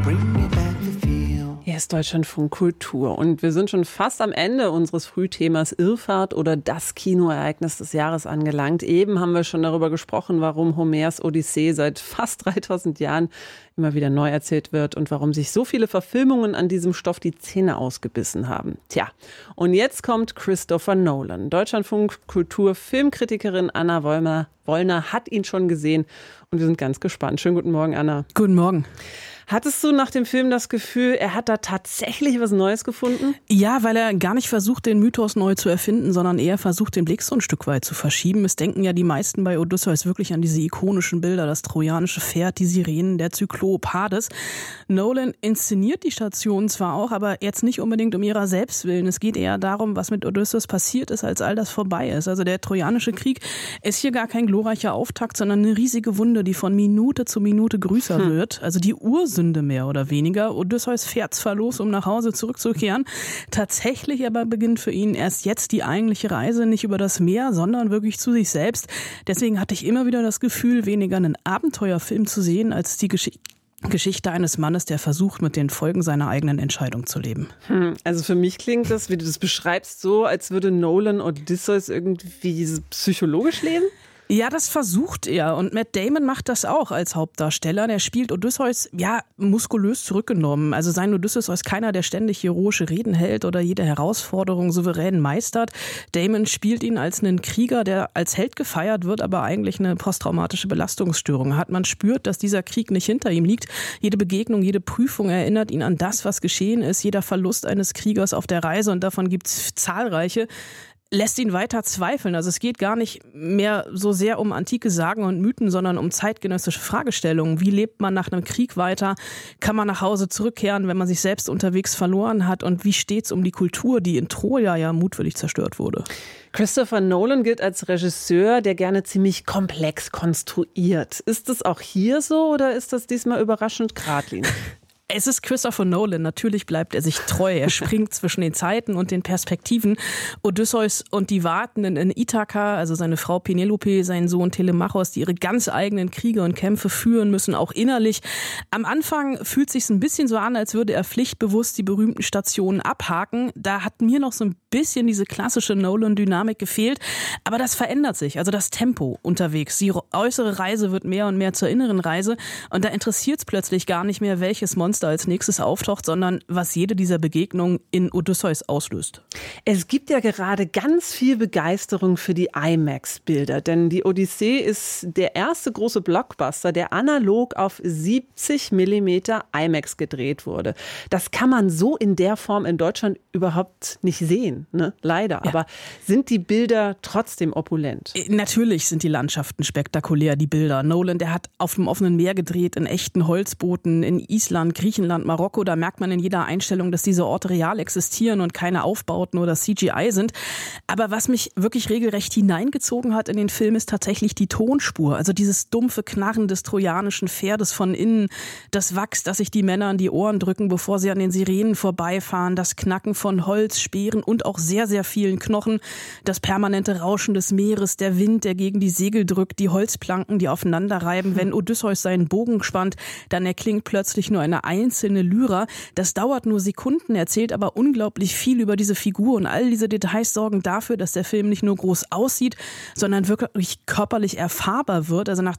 Hier ist Deutschlandfunk Kultur und wir sind schon fast am Ende unseres Frühthemas Irrfahrt oder das Kinoereignis des Jahres angelangt. Eben haben wir schon darüber gesprochen, warum Homers Odyssee seit fast 3000 Jahren immer wieder neu erzählt wird und warum sich so viele Verfilmungen an diesem Stoff die Zähne ausgebissen haben. Tja, und jetzt kommt Christopher Nolan. Deutschlandfunk Kultur Filmkritikerin Anna Wollner hat ihn schon gesehen und wir sind ganz gespannt. Schönen guten Morgen, Anna. Guten Morgen. Hattest du nach dem Film das Gefühl, er hat da tatsächlich was Neues gefunden? Ja, weil er gar nicht versucht, den Mythos neu zu erfinden, sondern eher versucht, den Blick so ein Stück weit zu verschieben. Es denken ja die meisten bei Odysseus wirklich an diese ikonischen Bilder, das trojanische Pferd, die Sirenen, der Zyklop Hades. Nolan inszeniert die Station zwar auch, aber jetzt nicht unbedingt um ihrer selbst willen. Es geht eher darum, was mit Odysseus passiert ist, als all das vorbei ist. Also der Trojanische Krieg ist hier gar kein glorreicher Auftakt, sondern eine riesige Wunde, die von Minute zu Minute größer wird. Also die Ursünde mehr oder weniger. Odysseus fährt zwar los, um nach Hause zurückzukehren, tatsächlich aber beginnt für ihn erst jetzt die eigentliche Reise, nicht über das Meer, sondern wirklich zu sich selbst. Deswegen hatte ich immer wieder das Gefühl, weniger einen Abenteuerfilm zu sehen, als die Geschichte eines Mannes, der versucht, mit den Folgen seiner eigenen Entscheidung zu leben. Also für mich klingt das, wie du das beschreibst, so, als würde Nolan Odysseus irgendwie psychologisch lesen? Ja, das versucht er und Matt Damon macht das auch als Hauptdarsteller. Der spielt Odysseus, ja, muskulös zurückgenommen. Also sein Odysseus ist keiner, der ständig heroische Reden hält oder jede Herausforderung souverän meistert. Damon spielt ihn als einen Krieger, der als Held gefeiert wird, aber eigentlich eine posttraumatische Belastungsstörung hat. Man spürt, dass dieser Krieg nicht hinter ihm liegt. Jede Begegnung, jede Prüfung erinnert ihn an das, was geschehen ist. Jeder Verlust eines Kriegers auf der Reise, und davon gibt's zahlreiche, lässt ihn weiter zweifeln. Also es geht gar nicht mehr so sehr um antike Sagen und Mythen, sondern um zeitgenössische Fragestellungen. Wie lebt man nach einem Krieg weiter? Kann man nach Hause zurückkehren, wenn man sich selbst unterwegs verloren hat? Und wie steht's um die Kultur, die in Troja ja mutwillig zerstört wurde? Christopher Nolan gilt als Regisseur, der gerne ziemlich komplex konstruiert. Ist das auch hier so oder ist das diesmal überraschend geradlinig? Es ist Christopher Nolan, natürlich bleibt er sich treu. Er springt zwischen den Zeiten und den Perspektiven. Odysseus und die Wartenden in Ithaka, also seine Frau Penelope, sein Sohn Telemachos, die ihre ganz eigenen Kriege und Kämpfe führen müssen, auch innerlich. Am Anfang fühlt es sich ein bisschen so an, als würde er pflichtbewusst die berühmten Stationen abhaken. Da hat mir noch so ein bisschen diese klassische Nolan-Dynamik gefehlt. Aber das verändert sich, also das Tempo unterwegs. Die äußere Reise wird mehr und mehr zur inneren Reise. Und da interessiert es plötzlich gar nicht mehr, welches Monster als nächstes auftaucht, sondern was jede dieser Begegnungen in Odysseus auslöst. Es gibt ja gerade ganz viel Begeisterung für die IMAX-Bilder, denn die Odyssee ist der erste große Blockbuster, der analog auf 70 mm IMAX gedreht wurde. Das kann man so in der Form in Deutschland überhaupt nicht sehen, ne? Leider. Ja. Aber sind die Bilder trotzdem opulent? Natürlich sind die Landschaften spektakulär, die Bilder. Nolan, der hat auf dem offenen Meer gedreht, in echten Holzbooten, in Island, Griechenland, Marokko. Da merkt man in jeder Einstellung, dass diese Orte real existieren und keine Aufbauten oder CGI sind. Aber was mich wirklich regelrecht hineingezogen hat in den Film, ist tatsächlich die Tonspur. Also dieses dumpfe Knarren des trojanischen Pferdes von innen, das Wachs, das sich die Männer an die Ohren drücken, bevor sie an den Sirenen vorbeifahren, das Knacken von Holz, Speeren und auch sehr, sehr vielen Knochen, das permanente Rauschen des Meeres, der Wind, der gegen die Segel drückt, die Holzplanken, die aufeinander reiben. Wenn Odysseus seinen Bogen spannt, dann erklingt plötzlich nur eine einzelne Lyra. Das dauert nur Sekunden, erzählt aber unglaublich viel über diese Figur, und all diese Details sorgen dafür, dass der Film nicht nur groß aussieht, sondern wirklich körperlich erfahrbar wird. Also nach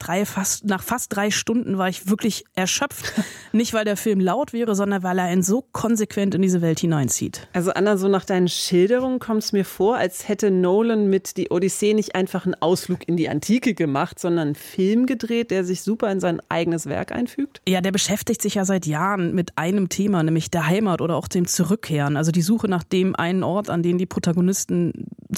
fast 3 Stunden war ich wirklich erschöpft. Nicht, weil der Film laut wäre, sondern weil er einen so konsequent in diese Welt hineinzieht. Also Anna, so nach deinen Schilderungen kommt es mir vor, als hätte Nolan mit Die Odyssee nicht einfach einen Ausflug in die Antike gemacht, sondern einen Film gedreht, der sich super in sein eigenes Werk einfügt. Ja, der beschäftigt sich ja seit Jahren mit einem Thema, nämlich der Heimat oder auch dem Zurückkehren. Also die Suche nach dem einen Ort, an den die Protagonisten